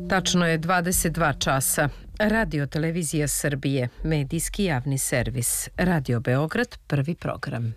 Tačno je 22 časa. Radio Televizija Srbije, medijski javni servis. Radio Beograd, prvi program.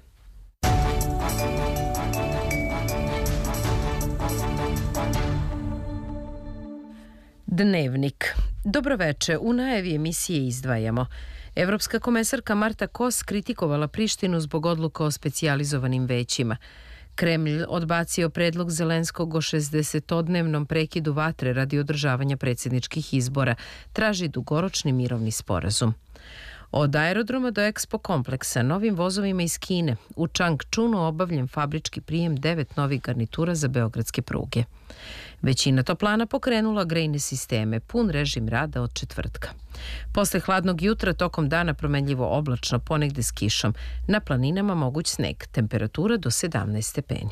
Dnevnik. Dobroveče, u najavi emisije izdvajamo. Evropska komesarka Marta Kos kritikovala Prištinu zbog odluka o specijalizovanim većima. Kremlj odbacio predlog Zelenskog o 60-dnevnom prekidu vatre radi održavanja predsjedničkih izbora. Traži dugoročni mirovni sporazum. Od aerodroma do Expo kompleksa novim vozovima iz Kine u Changchunu obavljen fabrički prijem 9 novih garnitura za beogradske pruge. Većina toplana pokrenula grejne sisteme, pun režim rada od četvrtka. Posle hladnog jutra tokom dana promenljivo oblačno, ponegde s kišom. Na planinama moguć sneg, temperatura do 17 stepeni.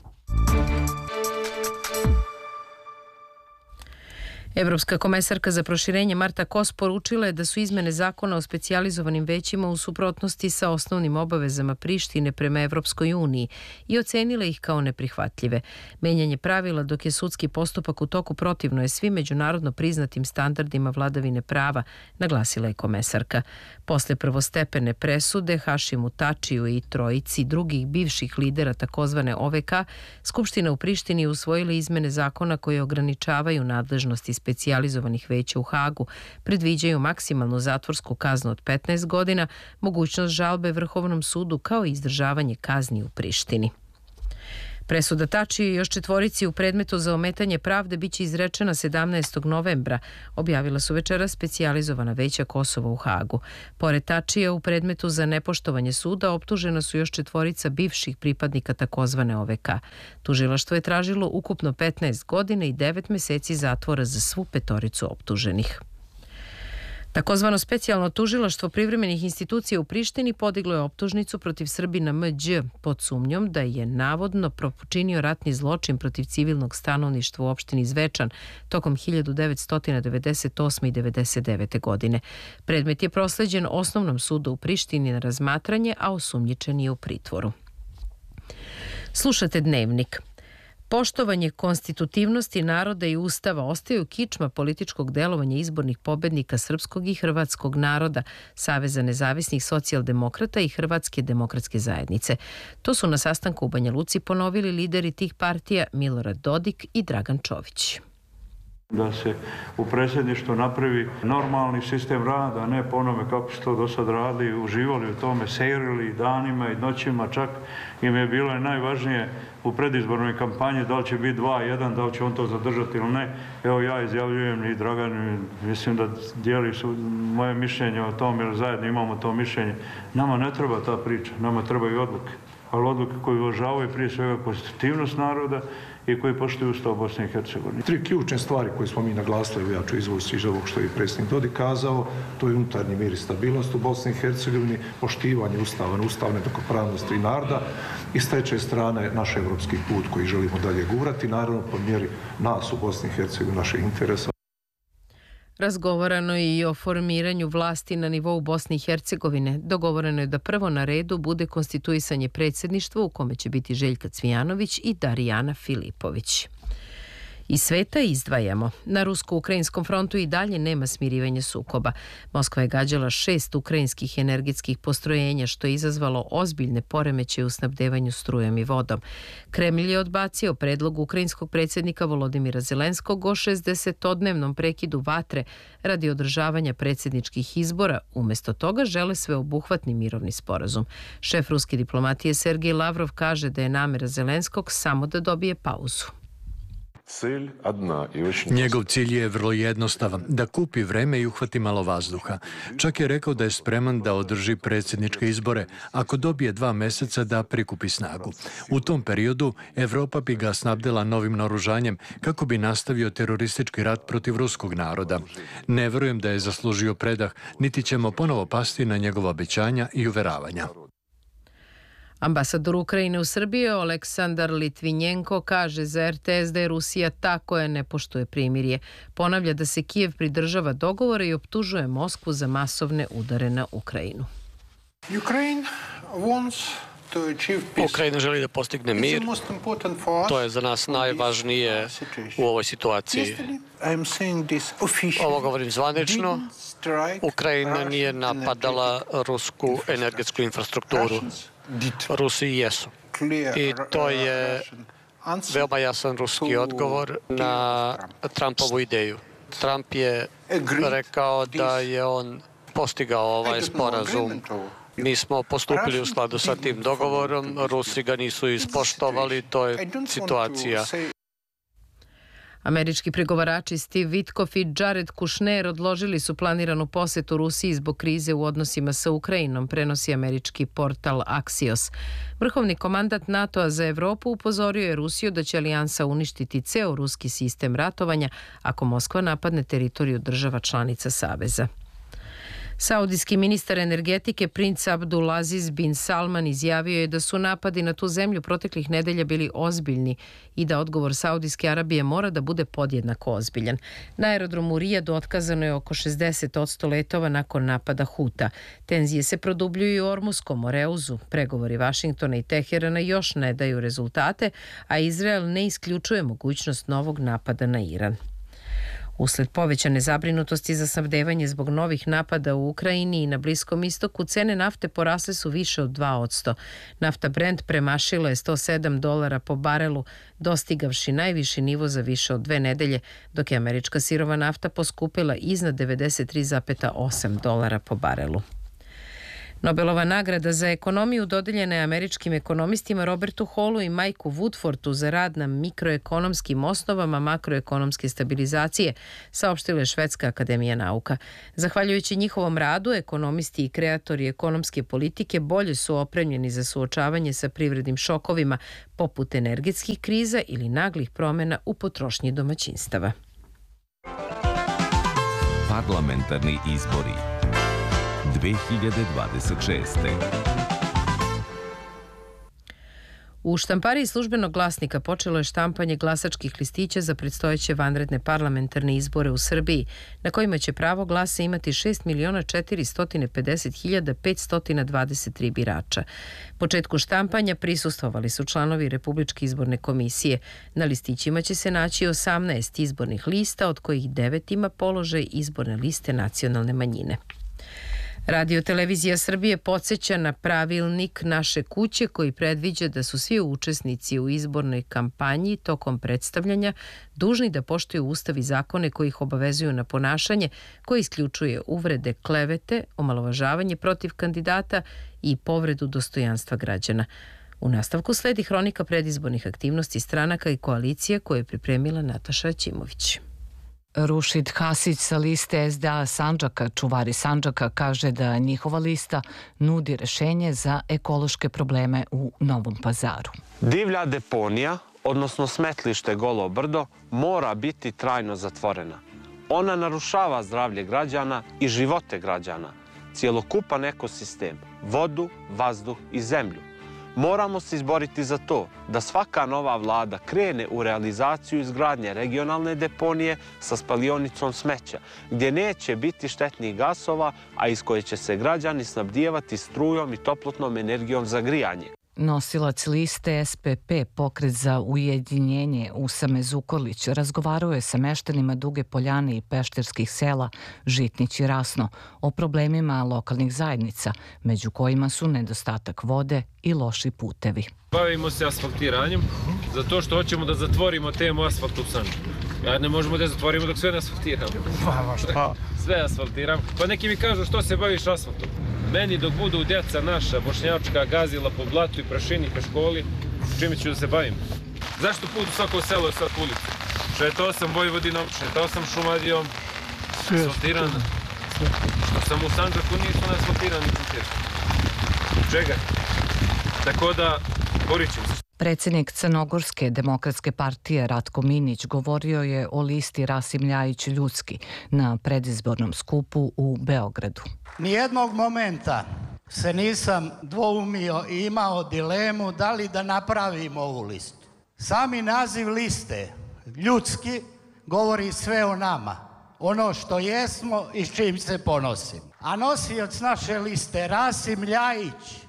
Evropska komesarka za proširenje Marta Kos poručila je da su izmene zakona o specijalizovanim većima u suprotnosti sa osnovnim obavezama Prištine prema Evropskoj uniji i ocenila ih kao neprihvatljive. Menjanje pravila dok je sudski postupak u toku protivno je svim međunarodno priznatim standardima vladavine prava, naglasila je komesarka. Posle prvostepene presude Hašimu Tačiju i trojici drugih bivših lidera takozvane OVK, Skupština u Prištini usvojila izmene zakona koje ograničavaju nadležnosti specijalizovanih veća u Hagu, predviđaju maksimalnu zatvorsku kaznu od 15 godina, mogućnost žalbe Vrhovnom sudu kao i izdržavanje kazni u Prištini. Presuda Tačiju i još četvorici u predmetu za ometanje pravde biće izrečena 17. novembra, objavila su večeras specijalizovana veća Kosova u Hagu. Pored Tačija u predmetu za nepoštovanje suda optužena su još četvorica bivših pripadnika takozvane OVK. Tužilaštvo je tražilo ukupno 15 godina i 9 meseci zatvora za svu petoricu optuženih. Takozvano specijalno tužilaštvo privremenih institucija u Prištini podiglo je optužnicu protiv Srbina MĐ pod sumnjom da je navodno počinio ratni zločin protiv civilnog stanovništva u opštini Zvečan tokom 1998. i 1999. godine. Predmet je prosleđen Osnovnom sudu u Prištini na razmatranje, a osumnjičen je u pritvoru. Slušate Dnevnik. Poštovanje konstitutivnosti naroda i ustava ostaju kičma političkog delovanja izbornih pobednika srpskog i hrvatskog naroda, Saveza nezavisnih socijaldemokrata i Hrvatske demokratske zajednice. To su na sastanku u Banja Luci ponovili lideri tih partija Milorad Dodik i Dragan Čović. Da se u predsjedništvu napravi normalni sistem rada, a ne po onome kako se to do sad radi, uživali u tome, sejrili danima i noćima, čak im je bilo najvažnije u predizbornoj kampanji da li će biti 2-1, da li će on to zadržati ili ne. Evo ja izjavljujem i Dragan, mislim da dijeli moje mišljenje o tom, jer zajedno imamo to mišljenje. Nama ne treba ta priča, nama trebaju odluke. Ali odluke koje uvažavaju prije svega konstitutivnost naroda i koji poštuju Ustav Bosne i Hercegovine. 3 ključne stvari koje smo mi naglasili, ja ću izvući iz ovog što je predsjednik Dodik kazao, to je unutarnji mir i stabilnost u Bosni i Hercegovini, poštivanje Ustava, ustavne jednakopravnosti naroda i s treće strane naš evropski put koji želimo dalje gurati, naravno po mjeri nas u Bosni i Hercegovini, naših interesa. Razgovarano je i o formiranju vlasti na nivou Bosne i Hercegovine. Dogovoreno je da prvo na redu bude konstituisanje predsjedništva u kome će biti Željka Cvijanović i Darijana Filipović. Iz sveta izdvajamo. Na rusko-ukrajinskom frontu i dalje nema smirivanja sukoba. Moskva je gađala 6 ukrajinskih energetskih postrojenja, što je izazvalo ozbiljne poremećaje u snabdevanju strujom i vodom. Kremlj je odbacio predlog ukrajinskog predsjednika Volodimira Zelenskog o 60-dnevnom prekidu vatre radi održavanja predsjedničkih izbora. Umesto toga žele sveobuhvatni mirovni sporazum. Šef ruske diplomatije Sergej Lavrov kaže da je namera Zelenskog samo da dobije pauzu. Njegov cilj je vrlo jednostavan, da kupi vreme i uhvati malo vazduha. Čak je rekao da je spreman da održi predsjedničke izbore ako dobije 2 meseca da prikupi snagu. U tom periodu Evropa bi ga snabdela novim naoružanjem kako bi nastavio teroristički rat protiv ruskog naroda. Ne verujem da je zaslužio predah, niti ćemo ponovo pasti na njegova obećanja i uveravanja. Ambasador Ukrajine u Srbiji Oleksandar Litvinjenko kaže za RTS da je Rusija ta koja ne poštuje primirje. Ponavlja da se Kijev pridržava dogovora i optužuje Moskvu za masovne udare na Ukrajinu. Ukrajina želi da postigne mir. To je za nas najvažnije u ovoj situaciji. Ovo govorim zvanično. Ukrajina nije napadala rusku energetsku infrastrukturu. Rusi jesu. I to je veoma jasan ruski odgovor na Trumpovu ideju. Trump je rekao da je on postigao ovaj sporazum. Mi smo postupili u skladu sa tim dogovorom, Rusi ga nisu ispoštovali, to je situacija. Američki pregovarači Steve Witkoff i Jared Kushner odložili su planiranu posetu Rusiji zbog krize u odnosima sa Ukrajinom, prenosi američki portal Axios. Vrhovni komandant NATO-a za Evropu upozorio je Rusiju da će alijansa uništiti ceo ruski sistem ratovanja ako Moskva napadne teritoriju država članica Saveza. Saudijski ministar energetike princ Abdulaziz bin Salman izjavio je da su napadi na tu zemlju proteklih nedelja bili ozbiljni i da odgovor Saudijske Arabije mora da bude podjednako ozbiljan. Na aerodromu Rijadu otkazano je oko 60% letova nakon napada Huta. Tenzije se produbljuju i u Ormuskom Moreuzu. Pregovori Vašingtona i Teherana još ne daju rezultate, a Izrael ne isključuje mogućnost novog napada na Iran. Usled povećane zabrinutosti za snabdevanje zbog novih napada u Ukrajini i na Bliskom istoku, cene nafte porasle su više od 2%. Nafta Brent premašila je $107 po barelu, dostigavši najviši nivo za više od 2 nedelje, dok je američka sirova nafta poskupila iznad $93,8 po barelu. Nobelova nagrada za ekonomiju dodeljena je američkim ekonomistima Robertu Hallu i Mikeu Woodfordu za rad na mikroekonomskim osnovama makroekonomske stabilizacije, saopštila je Švedska akademija nauka. Zahvaljujući njihovom radu, ekonomisti i kreatori ekonomske politike bolje su opremljeni za suočavanje sa privrednim šokovima, poput energetskih kriza ili naglih promjena u potrošnji domaćinstava. Parlamentarni izbori 2026. U štampariji Službenog glasnika počelo je štampanje glasačkih listića za predstojeće vanredne parlamentarne izbore u Srbiji, na kojima će pravo glasa imati 6.450.523 birača. Početku štampanja prisustvovali su članovi Republičke izborne komisije. Na listićima će se naći 18 izbornih lista, od kojih 9 ima položaj izborne liste nacionalne manjine. Radio-televizija Srbije podsjeća na pravilnik Naše kuće koji predviđa da su svi učesnici u izbornoj kampanji tokom predstavljanja dužni da poštuju ustav i zakone koji ih obavezuju na ponašanje koje isključuje uvrede, klevete, omalovažavanje protiv kandidata i povredu dostojanstva građana. U nastavku sledi hronika predizbornih aktivnosti stranaka i koalicije koje je pripremila Nataša Ćimović. Rušid Hasić sa liste SDA Sandžaka, čuvari Sandžaka, kaže da njihova lista nudi rešenje za ekološke probleme u Novom Pazaru. Divlja deponija, odnosno smetlište Golo brdo, mora biti trajno zatvorena. Ona narušava zdravlje građana i živote građana, cijelokupan ekosistem, vodu, vazduh i zemlju. Moramo se izboriti za to da svaka nova vlada krene u realizaciju izgradnje regionalne deponije sa spalionicom smeća, gdje neće biti štetnih gasova, a iz koje će se građani snabdijevati strujom i toplotnom energijom za grijanje. Nosilac liste SPP, Pokret za ujedinjenje, Usame Zukorlić, razgovarao je sa meštanima Duge Poljane i pešterskih sela Žitnić i Rasno o problemima lokalnih zajednica, među kojima su nedostatak vode i loši putevi. Bavimo se asfaltiranjem, zato što hoćemo da zatvorimo temu asfalta u Sandžaku. Ne možemo da zatvorimo dok sve ne asfaltiramo. Sve asfaltiram. Pa neki mi kažu što se baviš asfaltom. Meni dok budu djeca naša bošnjačka gazila po blatu i prašini ka školi, čime ću da se bavim? Zašto put u svako selo i svaku ulicu? Šetao sam Vojvodinom, šetao sam Šumadijom, asfaltiran. Što sam u Sandžaku nisu neasfaltirani putevi. Čega? Tako da, borit ćemo se. Predsjednik Crnogorske demokratske partije Ratko Minić govorio je o listi Rasim Ljajić Ljudski na predizbornom skupu u Beogradu. Nijednog momenta se nisam dvoumio i imao dilemu da li da napravim ovu listu. Sami naziv liste, Ljudski, govori sve o nama. Ono što jesmo i s čim se ponosim. A nosioc naše liste, Rasim Ljajić,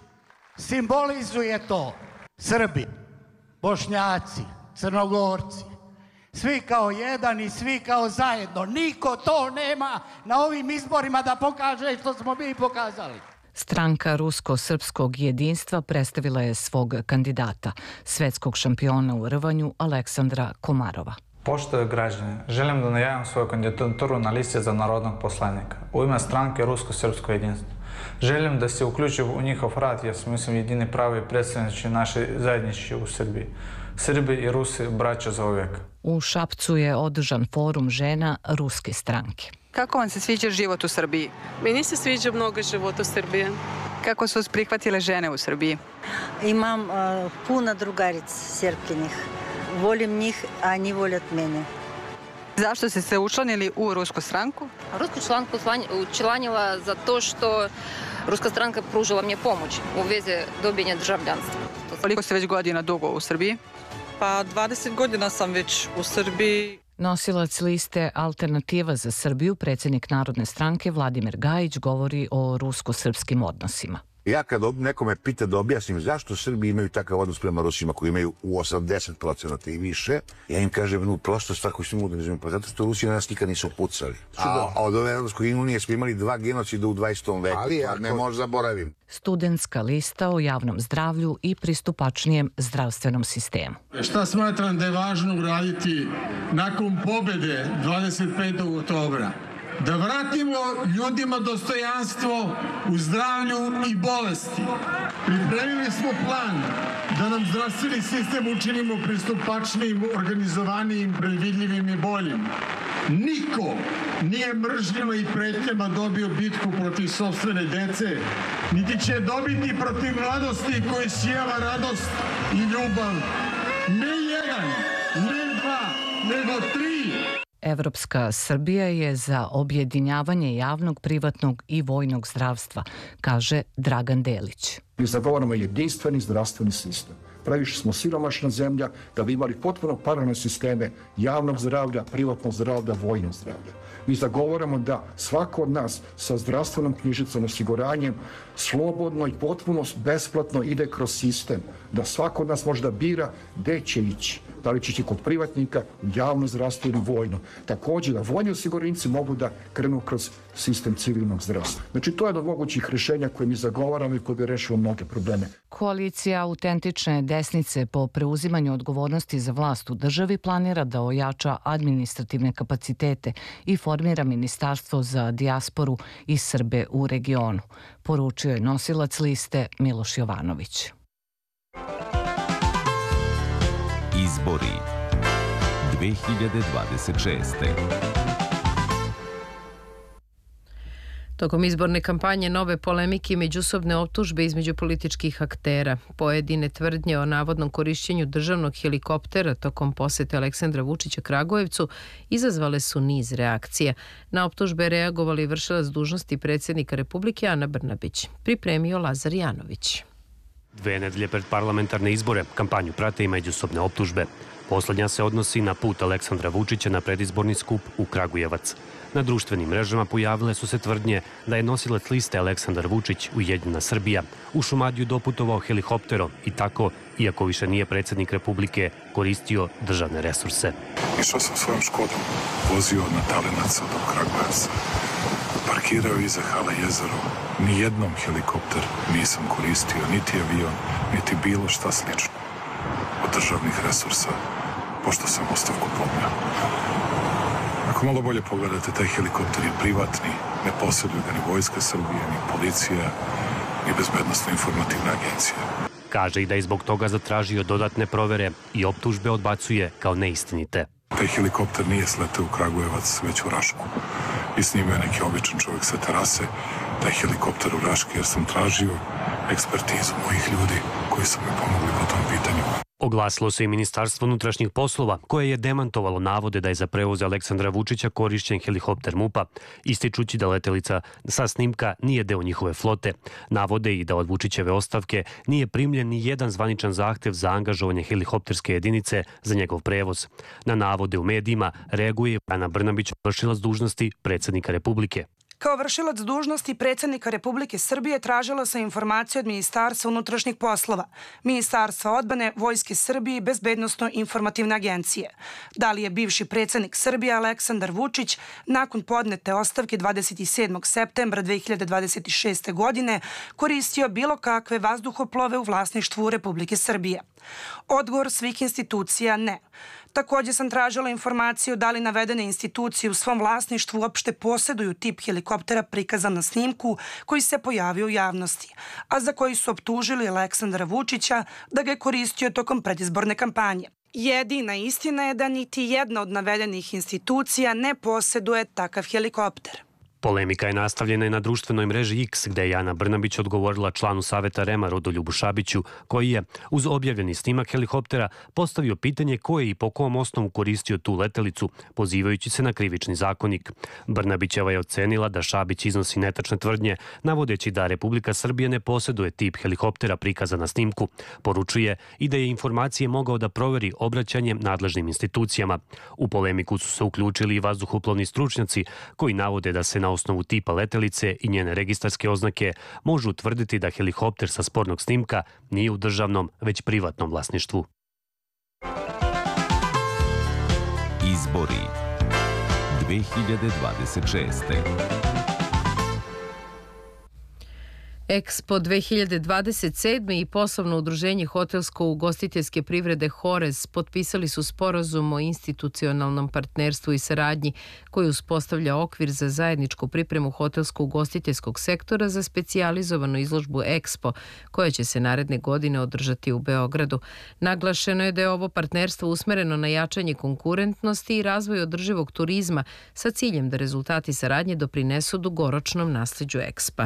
simbolizuje to. Srbi, Bošnjaci, Crnogorci, svi kao jedan i svi kao zajedno. Niko to nema na ovim izborima da pokaže što smo mi pokazali. Stranka Rusko-srpskog jedinstva predstavila je svog kandidata, svetskog šampiona u rvanju Aleksandra Komarova. Poštovani građani, želim da najavim svoju kandidaturu na listi za narodnog poslanika u ime stranke Rusko-srpsko jedinstvo. Želim da se uključim u njihov rad jer smo, mislim, jedini pravi predstavnici naše zajednice u Srbiji. Srbi i Rusi braća za uvijek. U Šapcu je održan forum žena ruske stranke. Kako vam se sviđa život u Srbiji? Meni se sviđa mnogo život u Srbiji. Kako su vas prihvatile žene u Srbiji? Imam puno drugarica srpkinjih. Volim njih, a oni voljat mene. Zašto ste se učlanili u rusku stranku? Rusku stranku učlanila zato što ruska stranka pružila mi pomoć u vezi dobijanja državljanstva. Koliko ste već godina dugo u Srbiji? Pa 20 godina sam već u Srbiji. Nosilac liste Alternativa za Srbiju, predsjednik Narodne stranke Vladimir Gajić, govori o rusko-srpskim odnosima. Ja kad nekome pita da objasnim zašto Srbi imaju takav odnos prema Rusima koji imaju u 80% i više, ja im kažem, prosto stvar koju svim udržim, pa zato što Rusi na nas nikad nisu pucali. A od ove Evropske unije smo imali 2 genocida u 20. veku, ali ja ne možda zaboravim. Studentska lista o javnom zdravlju i pristupačnijem zdravstvenom sistemu. Šta smatram da je važno uraditi nakon pobjede 25. oktobra? Da vratimo ljudima dostojanstvo u zdravlju i bolesti. Pripremili smo plan da nam zdravstveni sistem učinimo pristupačnijim, organizovanijim, predvidljivim i boljim. Niko nije mržnjama i pretnjama dobio bitku protiv sopstvene dece, niti će dobiti protiv mladosti koji sijeva radost i ljubav. Ne jedan, ne dva, nego 3. Evropska Srbija je za objedinjavanje javnog, privatnog i vojnog zdravstva, kaže Dragan Delić. Mi zagovaramo jedinstveni zdravstveni sistem. Previše smo siromašna zemlja da bi imali potpuno paralelne sisteme javnog zdravlja, privatnog zdravlja, vojnog zdravlja. Mi zagovaramo da svako od nas sa zdravstvenom knjižicom, osiguranjem, slobodno i potpuno besplatno ide kroz sistem. Da svako od nas može da bira gde će ići. Da li će ići kod privatnika, javno zdravstvo ili vojno. Također da vojni osiguranici mogu da krenu kroz sistem civilnog zdravstva. Znači to je jedno od mogućih rješenja koje mi zagovaramo i koje bi rešilo mnoge probleme. Koalicija Autentične desnice po preuzimanju odgovornosti za vlast u državi planira da ojača administrativne kapacitete i formira ministarstvo za dijasporu i Srbe u regionu, poručio je nosilac liste Miloš Jovanović. Izbori 2026. Tokom izborne kampanje nove polemike i međusobne optužbe između političkih aktera. Pojedine tvrdnje o navodnom korišćenju državnog helikoptera tokom posete Aleksandra Vučića Kragujevcu izazvale su niz reakcija. Na optužbe je reagovali vršilac dužnosti predsjednika Republike Ana Brnabić. Pripremio Lazar Janović. 2 nedelje pred parlamentarne izbore kampanju prate i međusobne optužbe. Poslednja se odnosi na put Aleksandra Vučića na predizborni skup u Kragujevac. Na društvenim mrežama pojavile su se tvrdnje da je nosilac liste Aleksandar Vučić, Ujedinjena Srbija, u Šumadiju doputovao helikopterom i tako, iako više nije predsjednik Republike, koristio državne resurse. Išao sam svojom Škodom, vozio od Natalenaca do Kragujevca. Parkirao iza hala Jezero. Nijednom helikopter nisam koristio, niti avion, niti bilo šta slično. Od državnih resursa, pošto sam ostavku podneo. Ako malo bolje pogledate, taj helikopter je privatni, ne posjeduje ga ni Vojska Srbije, ni policija, ni Bezbednosno-informativna agencija. Kaže i da je zbog toga zatražio dodatne provere i optužbe odbacuje kao neistinite. Taj helikopter nije sleteo u Kragujevac, već u Rašku. I s njime je neki običan čovjek sa terase. Taj helikopter u Raški jer sam tražio ekspertizu mojih ljudi koji su mi pomogli po tom pitanju. Oglasilo se i Ministarstvo unutrašnjih poslova, koje je demantovalo navode da je za prevoz Aleksandra Vučića korišćen helikopter MUP-a, ističući da letelica sa snimka nije deo njihove flote. Navode i da od Vučićeve ostavke nije primljen ni jedan zvaničan zahtev za angažovanje helikopterske jedinice za njegov prevoz. Na navode u medijima reaguje Ana Brnabić, vršilac dužnosti predsjednika Republike. Kao vršilac dužnosti predsjednika Republike Srbije tražila sam informaciju od Ministarstva unutrašnjih poslova, Ministarstva odbrane, Vojske Srbije i Bezbednosno-informativne agencije. Da li je bivši predsjednik Srbije Aleksandar Vučić nakon podnete ostavke 27. septembra 2026. godine koristio bilo kakve vazduhoplove u vlasništvu Republike Srbije? Odgovor svih institucija ne. Također sam tražila informaciju da li navedene institucije u svom vlasništvu uopšte posjeduju tip helikoptera prikazan na snimku koji se pojavio u javnosti, a za koji su optužili Aleksandra Vučića da ga je koristio tokom predizborne kampanje. Jedina istina je da niti jedna od navedenih institucija ne posjeduje takav helikopter. Polemika je nastavljena i na društvenoj mreži X, gde je Ana Brnabić odgovorila članu Saveta REM-a Rodoljubu Šabiću, koji je, uz objavljeni snimak helikoptera, postavio pitanje ko je i po kom osnovu koristio tu letelicu, pozivajući se na krivični zakonik. Brnabićeva je ocenila da Šabić iznosi netačne tvrdnje, navodeći da Republika Srbije ne posjeduje tip helikoptera prikazan na snimku. Poručuje i da je informacije mogao da proveri obraćanjem nadležnim institucijama. U polemiku su se uključili i vazduhoplovni stručnjaci, koji navode da se na osnovu tipa letelice i njene registarske oznake može utvrditi da helikopter sa spornog snimka nije u državnom, već privatnom vlasništvu. Izbori 2026. Expo 2027. i poslovno udruženje hotelsko-ugostiteljske privrede Horez potpisali su sporazum o institucionalnom partnerstvu i saradnji koji uspostavlja okvir za zajedničku pripremu hotelsko-ugostiteljskog sektora za specijalizovanu izložbu Expo, koja će se naredne godine održati u Beogradu. Naglašeno je da je ovo partnerstvo usmereno na jačanje konkurentnosti i razvoj održivog turizma sa ciljem da rezultati saradnje doprinesu dugoročnom nasleđu Expa.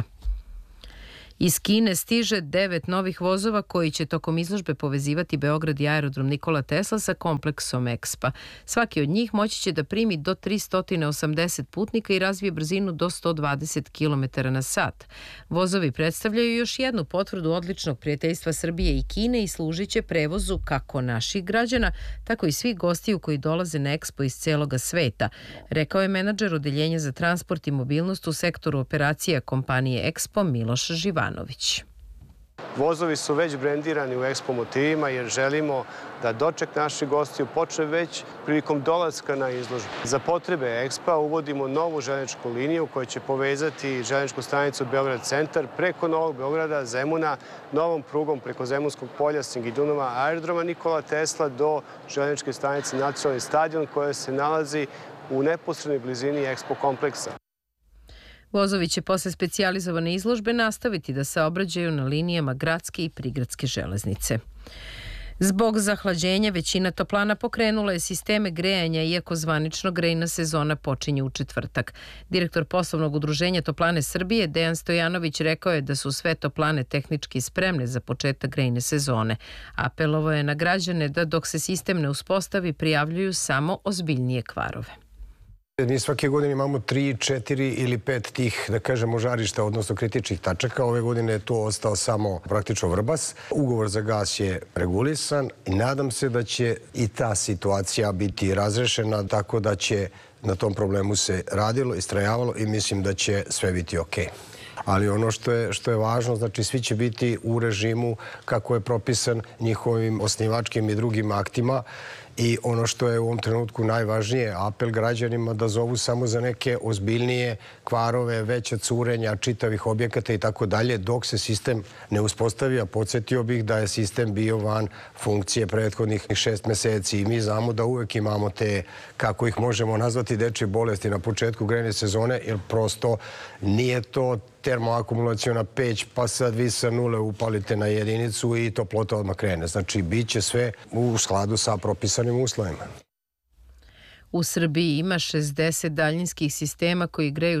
Iz Kine stiže 9 novih vozova koji će tokom izložbe povezivati Beograd i aerodrom Nikola Tesla sa kompleksom Expa. Svaki od njih moći će da primi do 380 putnika i razvije brzinu do 120 km na sat. Vozovi predstavljaju još jednu potvrdu odličnog prijateljstva Srbije i Kine i služit će prevozu kako naših građana, tako i svih gostiju koji dolaze na Expo iz celoga sveta, rekao je menadžer odeljenja za transport i mobilnost u sektoru operacija kompanije Expo Miloš Živanović. Vozovi su već brendirani u Expo motivima jer želimo da doček naših gostiju počne već prilikom dolaska na izložbu. Za potrebe Expa uvodimo novu železničku liniju koja će povezati železničku stanicu Beograd centar preko Novog Beograda, Zemuna, novom prugom preko Zemunskog polja, Singidunova, aerodroma Nikola Tesla do železničke stanice Nacionalni stadion koja se nalazi u neposrednoj blizini Expo kompleksa. Vozovi će posle specijalizovane izložbe nastaviti da saobraćaju na linijama gradske i prigradske železnice. Zbog zahlađenja većina toplana pokrenula je sisteme grejanja, iako zvanično grejna sezona počinje u četvrtak. Direktor poslovnog udruženja Toplane Srbije Dejan Stojanović rekao je da su sve toplane tehnički spremne za početak grejne sezone. Apelovao je na građane da dok se sistem ne uspostavi prijavljuju samo ozbiljnije kvarove. Mi svake godine imamo 3, 4 ili 5 tih, da kažemo, žarišta, odnosno kritičnih tačaka. Ove godine je to ostao samo praktično Vrbas. Ugovor za gas je regulisan i nadam se da će i ta situacija biti razrešena, tako da će na tom problemu se radilo, istrajavalo i mislim da će sve biti okej. Ali ono što je važno, znači svi će biti u režimu kako je propisan njihovim osnivačkim i drugim aktima. I ono što je u ovom trenutku najvažnije, apel građanima da zovu samo za neke ozbiljnije kvarove, veća curenja čitavih objekata i tako dalje, dok se sistem ne uspostavi, a podsjetio bih da je sistem bio van funkcije prethodnih 6 meseci i mi znamo da uvek imamo te, kako ih možemo nazvati, dečje bolesti na početku grejne sezone, jer prosto nije to termoakumulaciona peć, pa sad vi sa nule upalite na jedinicu i toplota odmah krene. Znači, bit će sve u skladu sa propisanim uslovima. U Srbiji ima 60 daljinskih sistema koji greju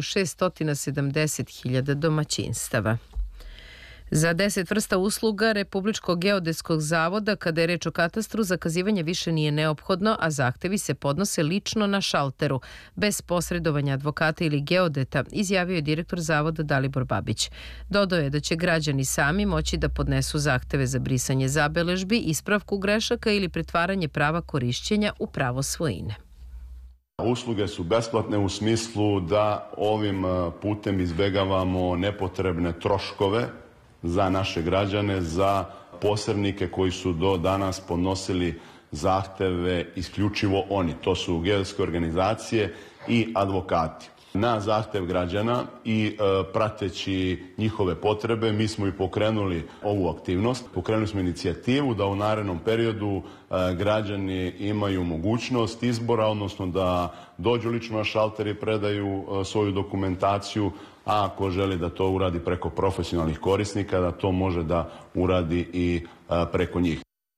670.000 domaćinstava. Za 10 vrsta usluga Republičkog geodetskog zavoda, kada je reč o katastru, zakazivanje više nije neophodno, a zahtevi se podnose lično na šalteru, bez posredovanja advokata ili geodeta, izjavio je direktor zavoda Dalibor Babić. Dodao je da će građani sami moći da podnesu zahteve za brisanje zabeležbi, ispravku grešaka ili pretvaranje prava korišćenja u pravo svojine. Usluge su besplatne u smislu da ovim putem izbegavamo nepotrebne troškove za naše građane, za posrednike koji su do danas podnosili zahteve isključivo oni. To su geodetske organizacije i advokati. Na zahtev građana i prateći njihove potrebe mi smo i pokrenuli ovu aktivnost. Pokrenuli smo inicijativu da u narednom periodu građani imaju mogućnost izbora, odnosno da dođu lično na šalter i predaju svoju dokumentaciju, a ako želi da to uradi preko profesionalnih korisnika, da to može da uradi i preko njih.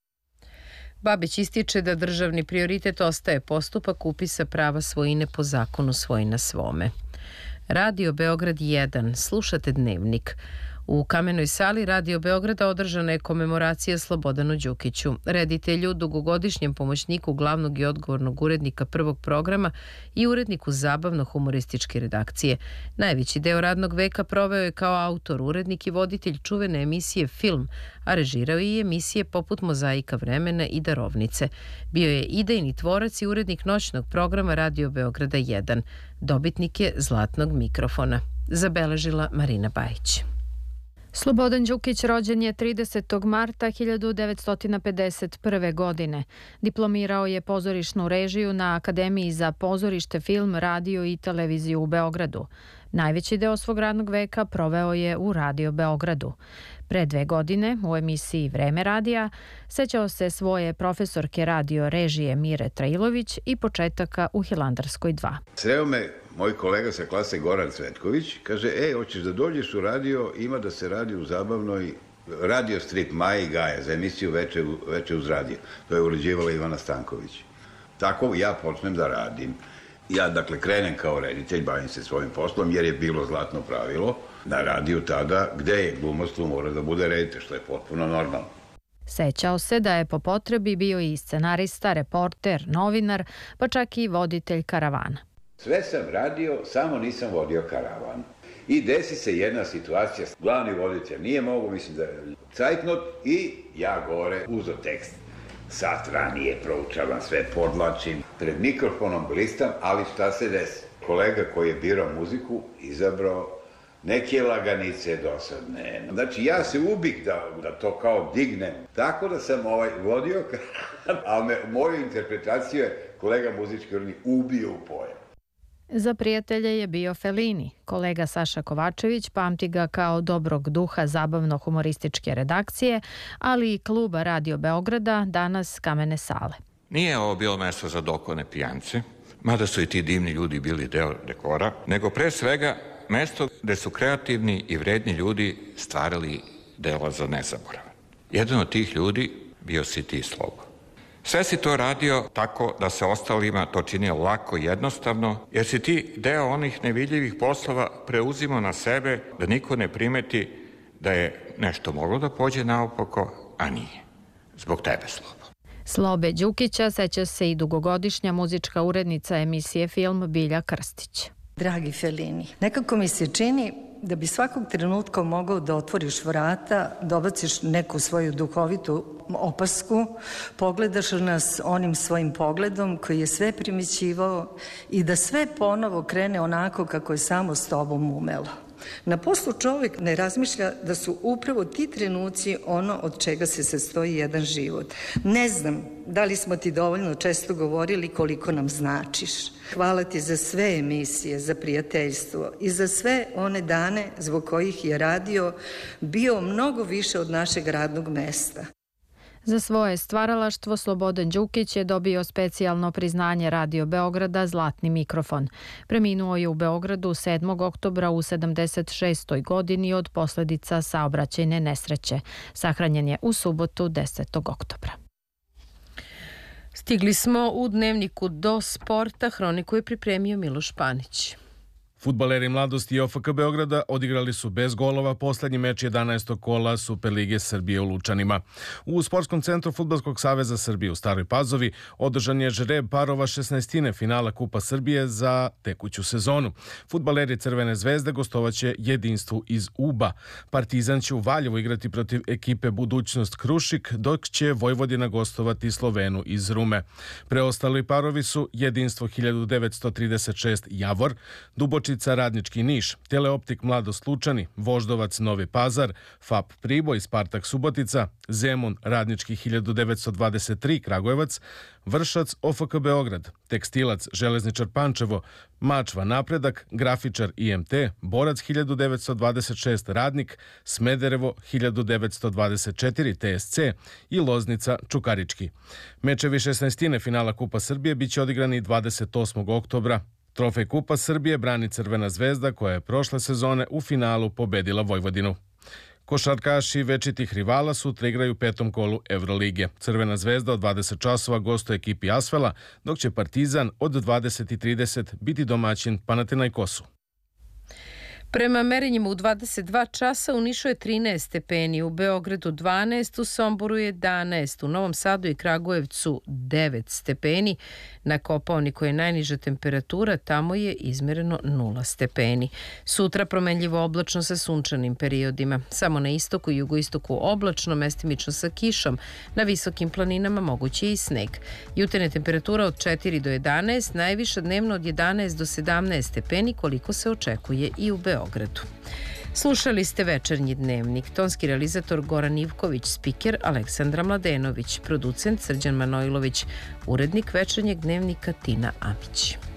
Babić ističe da državni prioritet ostaje postupak upisa prava svojine po zakonu svoj na svome. Radio Beograd 1. Slušate Dnevnik. U Kamenoj sali Radio Beograda održana je komemoracija Slobodanu Đukiću, reditelju, dugogodišnjem pomoćniku glavnog i odgovornog urednika Prvog programa i uredniku zabavno-humorističke redakcije. Najveći deo radnog veka proveo je kao autor, urednik i voditelj čuvene emisije Film, a režirao i emisije poput Mozaika vremena i Darovnice. Bio je idejni tvorac i urednik noćnog programa Radio Beograda 1. Dobitnik je Zlatnog mikrofona. Zabeležila Marina Bajić. Slobodan Đukić rođen je 30. marta 1951. godine. Diplomirao je pozorišnu režiju na Akademiji za pozorište, film, radio i televiziju u Beogradu. Najveći deo svog radnog veka proveo je u Radio Beogradu. Pre 2 godine u emisiji Vreme radija sećao se svoje profesorke radio režije Mire Trailović i početaka u Hilandarskoj 2. Sreo me moj kolega sa klase Goran Cvetković, kaže, hoćeš da dođeš u radio, ima da se radi u zabavnoj radio strip Maja i Gaja za emisiju Veče uz radio. To je uređivala Ivana Stanković. Tako ja počnem da radim. Ja, dakle, krenem kao reditelj, bavim se svojim poslom, jer je bilo zlatno pravilo na radiju tada, gde je glumstvo mora da bude reditelj, što je potpuno normalno. Sećao se da je po potrebi bio i scenarista, reporter, novinar, pa čak i voditelj karavana. Sve sam radio, samo nisam vodio karavan. I desi se jedna situacija, glavni voditelj nije mogo, mislim da je cajtnot, i ja gore uzo tekst. Sat ranije proučavam sve, podlačim, pred mikrofonom blistam, ali šta se desi? Kolega koji je birao muziku izabrao neke laganice dosadne. Znači, ja se ubih da to kao dignem. Tako da sam vodio, ali moju interpretaciju je kolega muzički urednik ubio u pojam. Za prijatelje je bio Fellini. Kolega Saša Kovačević pamti ga kao dobrog duha zabavno-humorističke redakcije, ali i kluba Radio Beograda, danas Kamene sale. Nije ovo bilo mesto za dokone pijance, mada su i ti divni ljudi bili deo dekora, nego pre svega mesto gde su kreativni i vredni ljudi stvarali dela za nezaborav. Jedan od tih ljudi bio si ti, Slobo. Sve si to radio tako da se ostalima to činilo lako i jednostavno, jer si ti deo onih nevidljivih poslova preuzimao na sebe da niko ne primeti da je nešto moglo da pođe naopako, a nije. Zbog tebe, Slobo. Slobe Đukića seća se i dugogodišnja muzička urednica emisije Film Bilja Krstić. Dragi Fellini, nekako mi se čini da bi svakog trenutka mogao da otvoriš vrata, dobaciš neku svoju duhovitu opasku, pogledaš nas onim svojim pogledom koji je sve primećivao i da sve ponovo krene onako kako je samo s tobom umelo. Na poslu čovjek ne razmišlja da su upravo ti trenuci ono od čega se sastoji jedan život. Ne znam da li smo ti dovoljno često govorili koliko nam značiš. Hvala ti za sve emisije, za prijateljstvo i za sve one dane zbog kojih je radio bio mnogo više od našeg radnog mesta. Za svoje stvaralaštvo Slobodan Đukić je dobio specijalno priznanje Radio Beograda Zlatni mikrofon. Preminuo je u Beogradu 7. oktobra u 76. godini od posledica saobraćajne nesreće. Sahranjen je u subotu 10. oktobra. Stigli smo u Dnevniku do sporta. Hroniku je pripremio Miloš Panić. Fudbaleri Mladosti i OFK Beograda odigrali su bez golova poslednji meč 11. kola Superlige Srbije u Lučanima. U Sportskom centru Fudbalskog saveza Srbije u Staroj Pazovi održan je žreb parova 16. finala Kupa Srbije za tekuću sezonu. Fudbaleri Crvene zvezde gostovaće Jedinstvu iz Uba. Partizan će u Valjevu igrati protiv ekipe Budućnost Krušik, dok će Vojvodina gostovati Slovenu iz Rume. Preostali parovi su Jedinstvo 1936 Javor, Dubočica Radnički Niš, Teleoptik Mladost Lučani, Voždovac Novi Pazar, FAP Priboj, Spartak Subotica, Zemun Radnički 1923 Kragujevac, Vršac OFK Beograd, Tekstilac Železničar Pančevo, Mačva Napredak, Grafičar IMT, Borac 1926 Radnik, Smederevo 1924 TSC i Loznica Čukarički. Mečevi 16. finala Kupa Srbije biće odigrani 28. oktobra. Trofej Kupa Srbije brani Crvena zvezda koja je prošle sezone u finalu pobedila Vojvodinu. Košarkaši večitih rivala sutra igraju u 5. kolu Evrolige. Crvena zvezda od 20 časova gostuje ekipi Asvela, dok će Partizan od 20:30 biti domaćin Panathinaikosu. Prema merenjima u 22 časa u Nišu je 13 stepeni, u Beogradu 12, u Somboru 11, u Novom Sadu i Kragujevcu 9 stepeni. Na Kopaoniku je najniža temperatura, tamo je izmereno 0 stepeni. Sutra promenljivo oblačno sa sunčanim periodima. Samo na istoku i jugoistoku oblačno, mestimično sa kišom. Na visokim planinama moguće i sneg. Jutarnja temperatura od 4 do 11, najviša dnevno od 11 do 17 stepeni, koliko se očekuje i u Beogradu. Slušali ste Večernji dnevnik. Tonski realizator Goran Ivković, spiker Aleksandra Mladenović, producent Srđan Manojlović, urednik Večernjeg dnevnika Tina Amić.